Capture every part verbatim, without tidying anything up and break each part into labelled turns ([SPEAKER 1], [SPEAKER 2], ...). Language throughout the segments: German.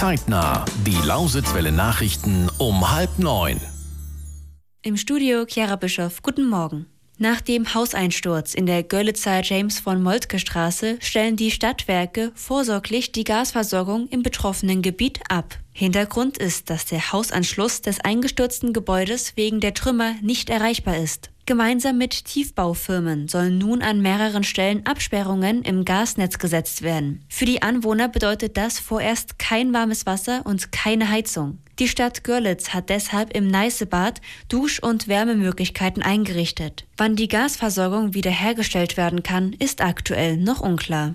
[SPEAKER 1] Zeitnah. Die Lausitzwelle Nachrichten um halb neun.
[SPEAKER 2] Im Studio Chiara Bischoff. Guten Morgen. Nach dem Hauseinsturz in der Görlitzer James-von-Moltke-Straße stellen die Stadtwerke vorsorglich die Gasversorgung im betroffenen Gebiet ab. Hintergrund ist, dass der Hausanschluss des eingestürzten Gebäudes wegen der Trümmer nicht erreichbar ist. Gemeinsam mit Tiefbaufirmen sollen nun an mehreren Stellen Absperrungen im Gasnetz gesetzt werden. Für die Anwohner bedeutet das vorerst kein warmes Wasser und keine Heizung. Die Stadt Görlitz hat deshalb im Neißebad Dusch- und Wärmemöglichkeiten eingerichtet. Wann die Gasversorgung wiederhergestellt werden kann, ist aktuell noch unklar.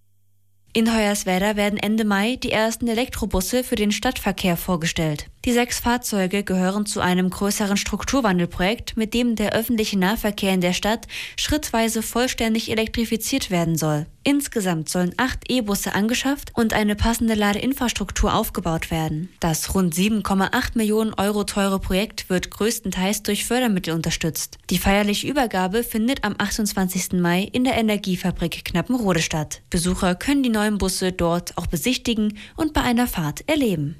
[SPEAKER 2] In Hoyerswerda werden Ende Mai die ersten Elektrobusse für den Stadtverkehr vorgestellt. Die sechs Fahrzeuge gehören zu einem größeren Strukturwandelprojekt, mit dem der öffentliche Nahverkehr in der Stadt schrittweise vollständig elektrifiziert werden soll. Insgesamt sollen acht E-Busse angeschafft und eine passende Ladeinfrastruktur aufgebaut werden. Das rund sieben Komma acht Millionen Euro teure Projekt wird größtenteils durch Fördermittel unterstützt. Die feierliche Übergabe findet am achtundzwanzigsten Mai in der Energiefabrik Knappenrode statt. Besucher können die neuen Busse dort auch besichtigen und bei einer Fahrt erleben.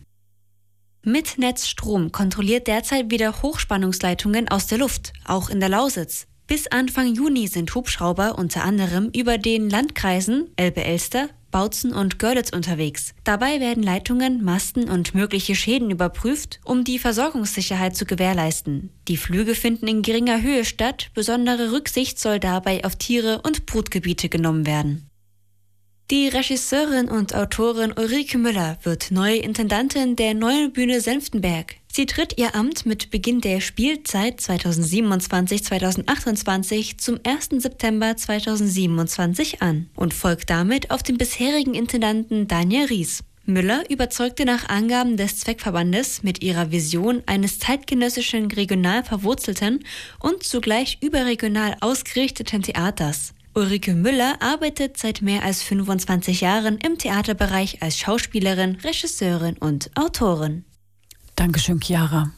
[SPEAKER 2] Mit Netzstrom kontrolliert derzeit wieder Hochspannungsleitungen aus der Luft, auch in der Lausitz. Bis Anfang Juni sind Hubschrauber unter anderem über den Landkreisen Elbe-Elster, Bautzen und Görlitz unterwegs. Dabei werden Leitungen, Masten und mögliche Schäden überprüft, um die Versorgungssicherheit zu gewährleisten. Die Flüge finden in geringer Höhe statt, besondere Rücksicht soll dabei auf Tiere und Brutgebiete genommen werden. Die Regisseurin und Autorin Ulrike Müller wird neue Intendantin der Neuen Bühne Senftenberg. Sie tritt ihr Amt mit Beginn der Spielzeit zweitausendsiebenundzwanzig zweitausendachtundzwanzig zum ersten September zweitausendsiebenundzwanzig an und folgt damit auf den bisherigen Intendanten Daniel Ries. Müller überzeugte nach Angaben des Zweckverbandes mit ihrer Vision eines zeitgenössischen, regional verwurzelten und zugleich überregional ausgerichteten Theaters. Ulrike Müller arbeitet seit mehr als fünfundzwanzig Jahren im Theaterbereich als Schauspielerin, Regisseurin und Autorin.
[SPEAKER 3] Dankeschön, Chiara.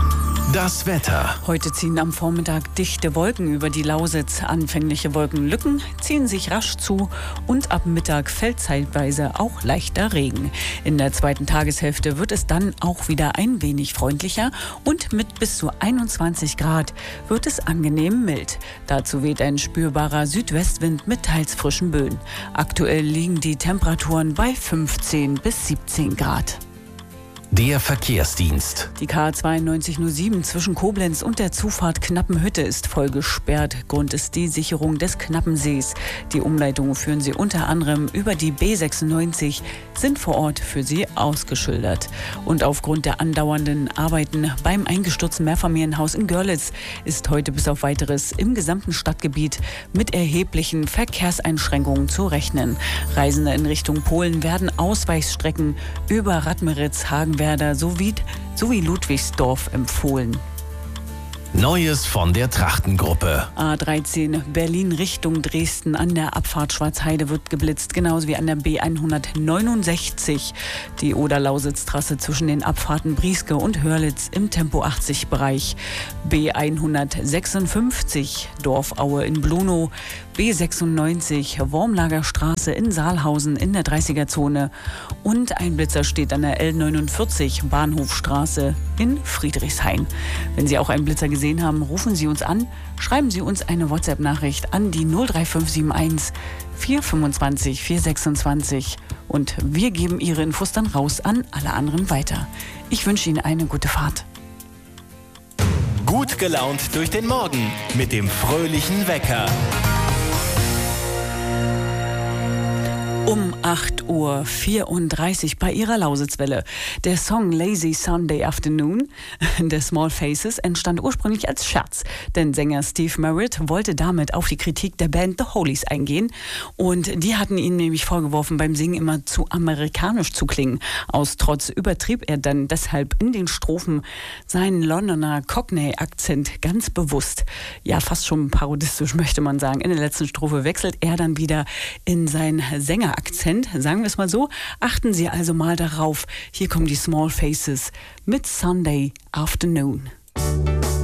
[SPEAKER 1] Das Wetter.
[SPEAKER 3] Heute ziehen am Vormittag dichte Wolken über die Lausitz. Anfängliche Wolkenlücken ziehen sich rasch zu und ab Mittag fällt zeitweise auch leichter Regen. In der zweiten Tageshälfte wird es dann auch wieder ein wenig freundlicher und mit bis zu einundzwanzig Grad wird es angenehm mild. Dazu weht ein spürbarer Südwestwind mit teils frischen Böen. Aktuell liegen die Temperaturen bei fünfzehn bis siebzehn Grad.
[SPEAKER 1] Der Verkehrsdienst.
[SPEAKER 3] Die K zweiundneunzig null sieben zwischen Koblenz und der Zufahrt Knappenhütte ist voll gesperrt. Grund ist die Sicherung des Knappensees. Die Umleitungen führen sie unter anderem über die B sechsundneunzig, sind vor Ort für sie ausgeschildert. Und aufgrund der andauernden Arbeiten beim eingestürzten Mehrfamilienhaus in Görlitz ist heute bis auf Weiteres im gesamten Stadtgebiet mit erheblichen Verkehrseinschränkungen zu rechnen. Reisende in Richtung Polen werden Ausweichstrecken über Radmeritz, Hagenwerder sowie, sowie Ludwigsdorf empfohlen.
[SPEAKER 1] Neues von der Trachtengruppe.
[SPEAKER 3] A dreizehn Berlin Richtung Dresden an der Abfahrt Schwarzheide wird geblitzt, genauso wie an der B hundertneunundsechzig. Die Oder-Lausitz-Trasse zwischen den Abfahrten Brieske und Hörlitz im Tempo achtzig Bereich. B hundertsechsundfünfzig Dorfaue in Blunow. B sechsundneunzig Wormlager Straße in Saalhausen in der dreißiger Zone. Und ein Blitzer steht an der L neunundvierzig Bahnhofstraße in Friedrichshain. Wenn Sie auch einen Blitzer gesehen haben, rufen Sie uns an, schreiben Sie uns eine WhatsApp-Nachricht an die null drei fünf sieben eins vier fünfundzwanzig vier sechsundzwanzig und wir geben Ihre Infos dann raus an alle anderen weiter. Ich wünsche Ihnen eine gute Fahrt.
[SPEAKER 1] Gut gelaunt durch den Morgen mit dem fröhlichen Wecker.
[SPEAKER 3] Um acht Uhr vierunddreißig bei ihrer Lausitzwelle. Der Song Lazy Sunday Afternoon der Small Faces entstand ursprünglich als Scherz, denn Sänger Steve Merritt wollte damit auf die Kritik der Band The Hollies eingehen und die hatten ihn nämlich vorgeworfen, beim Singen immer zu amerikanisch zu klingen. Aus Trotz übertrieb er dann deshalb in den Strophen seinen Londoner Cockney-Akzent ganz bewusst. Ja, fast schon parodistisch möchte man sagen. In der letzten Strophe wechselt er dann wieder in seinen Sänger Akzent, sagen wir es mal so. Achten Sie also mal darauf. Hier kommen die Small Faces mit Sunday Afternoon.